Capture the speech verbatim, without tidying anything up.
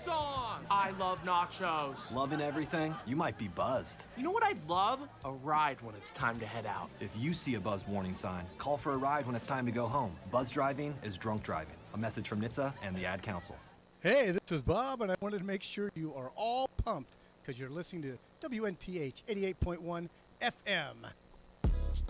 song! I love nachos. Loving everything? You might be buzzed. You know what I'd love? A ride when it's time to head out. If you see a buzzed warning sign, call for a ride when it's time to go home. Buzz driving is drunk driving. A message from N H T S A and the Ad Council. Hey, this is Bob, and I wanted to make sure you are all pumped because you're listening to W N T H eighty-eight point one F M.